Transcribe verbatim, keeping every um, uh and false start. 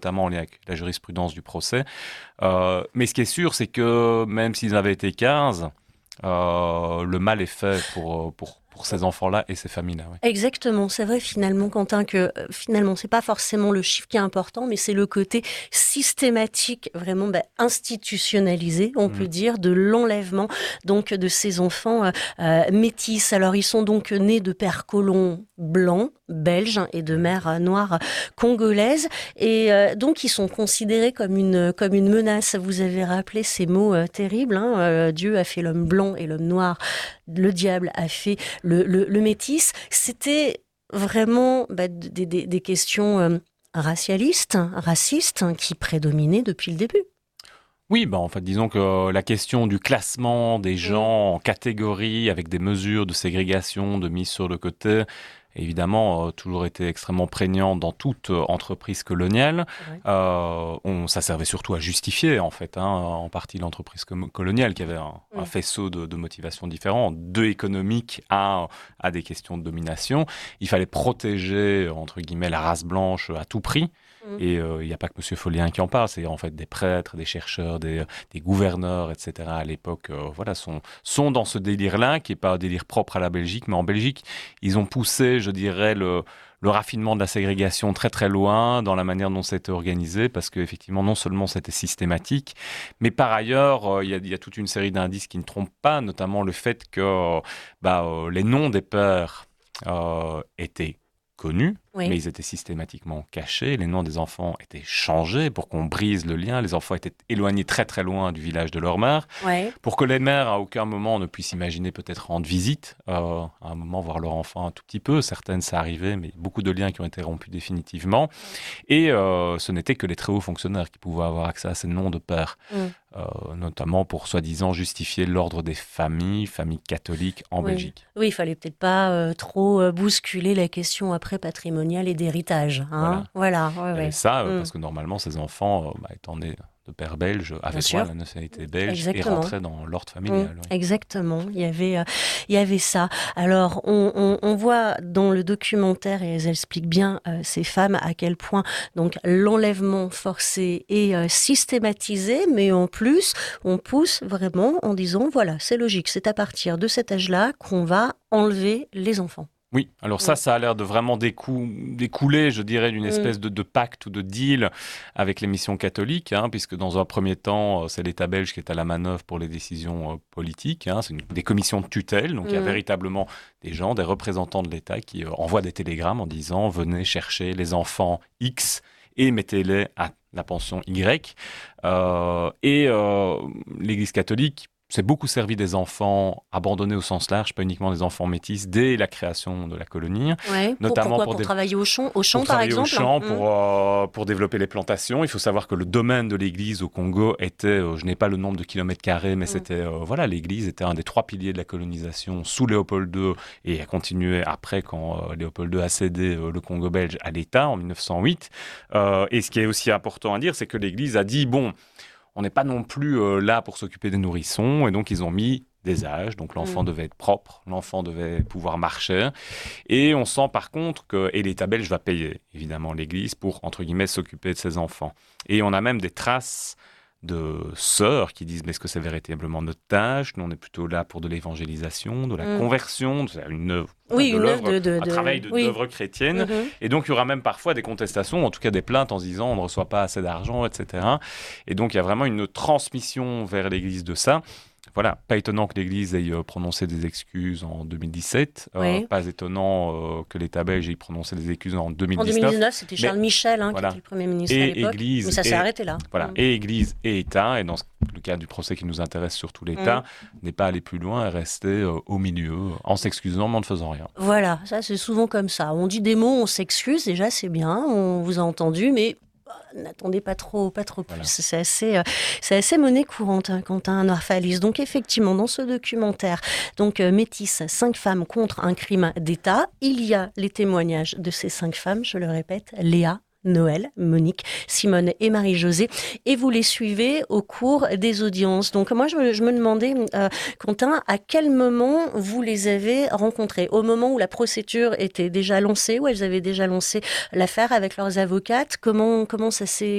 notamment en lien avec la jurisprudence du procès. Euh, mais ce qui est sûr, c'est que même s'ils avaient été quinze, euh, le mal est fait pour, pour, pour ces enfants-là et ces familles-là. Oui. Exactement, c'est vrai finalement, Quentin, que euh, finalement, c'est pas forcément le chiffre qui est important, mais c'est le côté systématique, vraiment bah, institutionnalisé, on mmh. peut dire, de l'enlèvement donc de ces enfants euh, euh, métis. Alors, ils sont donc nés de pères colons blancs, belges et de mères noires congolaises, et euh, donc ils sont considérés comme une comme une menace. Vous avez rappelé ces mots euh, terribles. Hein, euh, Dieu a fait l'homme blanc et l'homme noir. Le diable a fait le, le, le métis. C'était vraiment bah, des, des, des questions euh, racialistes, racistes, hein, qui prédominaient depuis le début. Oui, bah en fait, disons que la question du classement des gens mmh. en catégories avec des mesures de ségrégation, de mise sur le côté, évidemment, euh, toujours été extrêmement prégnant dans toute euh, entreprise coloniale. Ouais. Euh, on, ça servait surtout à justifier, en fait, hein, en partie l'entreprise com- coloniale, qui avait un, mmh. un faisceau de, de motivations différents, de économiques à, à des questions de domination. Il fallait protéger, entre guillemets, la race blanche à tout prix. Et il euh, n'y a pas que M. Follien qui en parle, c'est en fait des prêtres, des chercheurs, des, des gouverneurs, et cetera à l'époque, euh, voilà, sont, sont dans ce délire-là, qui n'est pas un délire propre à la Belgique, mais en Belgique, ils ont poussé, je dirais, le, le raffinement de la ségrégation très très loin dans la manière dont c'était organisé, parce qu'effectivement, non seulement c'était systématique, mais par ailleurs, il euh, y, y a toute une série d'indices qui ne trompent pas, notamment le fait que euh, bah, euh, les noms des pères euh, étaient connus, oui. mais ils étaient systématiquement cachés. Les noms des enfants étaient changés pour qu'on brise le lien. Les enfants étaient éloignés très très loin du village de leur mère, ouais. pour que les mères à aucun moment ne puissent imaginer peut-être rendre visite, euh, à un moment voir leur enfant un tout petit peu. Certaines ça arrivait, mais beaucoup de liens qui ont été rompus définitivement. Et euh, ce n'était que les très hauts fonctionnaires qui pouvaient avoir accès à ces noms de pères. Mm. Euh, notamment pour soi-disant justifier l'ordre des familles, familles catholiques en oui. Belgique. Oui, il fallait peut-être pas euh, trop euh, bousculer la question après patrimoniale et d'héritage. Hein voilà. voilà ouais, ouais. Et ça, euh, mm. parce que normalement, ces enfants, euh, bah, étant nés de père belge, avaient droit à la nationalité belge Exactement. et rentraient dans l'ordre familial. Mm. Oui. Exactement, il y avait, euh, il y avait ça. Alors, on, on, on voit dans le documentaire, et elles expliquent bien, euh, ces femmes, à quel point donc l'enlèvement forcé est euh, systématisé, mais en plus, on pousse vraiment en disant, voilà, c'est logique, c'est à partir de cet âge-là qu'on va enlever les enfants. Oui, alors ça, ça a l'air de vraiment décou- découler, je dirais, d'une espèce de, de pacte ou de deal avec les missions catholiques, hein, puisque dans un premier temps, c'est l'État belge qui est à la manœuvre pour les décisions euh, politiques. Hein, c'est une, des commissions de tutelle, donc il mmh. y a véritablement des gens, des représentants de l'État qui euh, envoient des télégrammes en disant « Venez chercher les enfants X et mettez-les à la pension Y euh, ». Et euh, l'Église catholique s'est beaucoup servi des enfants abandonnés au sens large, pas uniquement des enfants métis, dès la création de la colonie. Ouais, notamment pourquoi, pour, pour dé- travailler au champ, au champ pour par travailler exemple au champ, mmh. pour, euh, pour développer les plantations. Il faut savoir que le domaine de l'église au Congo était, euh, je n'ai pas le nombre de kilomètres carrés, mais mmh. c'était, euh, voilà, l'église était un des trois piliers de la colonisation sous Léopold deux et a continué après quand euh, Léopold deux a cédé euh, le Congo belge à l'État en mille neuf cent huit. Euh, et ce qui est aussi important à dire, c'est que l'église a dit, bon, on n'est pas non plus euh, là pour s'occuper des nourrissons, et donc ils ont mis des âges, donc l'enfant mmh. devait être propre, l'enfant devait pouvoir marcher, et on sent par contre que, et l'État belge va payer évidemment l'église pour, entre guillemets, s'occuper de ses enfants. Et on a même des traces de sœurs qui disent, mais est-ce que c'est véritablement notre tâche? Nous, on est plutôt là pour de l'évangélisation, de la mmh. conversion, de une œuvre, oui, de une l'œuvre, de, de, un de, travail de, oui. d'œuvre chrétienne. Mmh. Et donc, il y aura même parfois des contestations, en tout cas des plaintes en se disant, on ne reçoit pas assez d'argent, et cetera. Et donc, il y a vraiment une transmission vers l'église de ça. Voilà, pas étonnant que l'Église ait prononcé des excuses en deux mille dix-sept. Oui. Euh, pas étonnant euh, que l'État belge ait prononcé des excuses en deux mille dix-neuf. En deux mille dix-neuf, c'était Charles mais, Michel hein, voilà. qui était le Premier ministre et à l'époque. Église mais ça et, s'est arrêté là. Voilà, mmh. et Église et État, et dans le cas du procès qui nous intéresse, surtout l'État, mmh. n'est pas allé plus loin et resté euh, au milieu, en s'excusant mais en ne faisant rien. Voilà, ça c'est souvent comme ça. On dit des mots, on s'excuse, déjà c'est bien, on vous a entendu, mais n'attendez pas trop, pas trop plus. Voilà. C'est assez, euh, c'est assez monnaie courante hein, quand un orphalis. Donc effectivement, dans ce documentaire, donc euh, Métis, cinq femmes contre un crime d'État, il y a les témoignages de ces cinq femmes. Je le répète, Léa, Noël, Monique, Simone et Marie-Josée, et vous les suivez au cours des audiences. Donc moi, je me, je me demandais, euh, Quentin, à quel moment vous les avez rencontrées? Au moment où la procédure était déjà lancée, où elles avaient déjà lancé l'affaire avec leurs avocates? Comment, comment ça s'est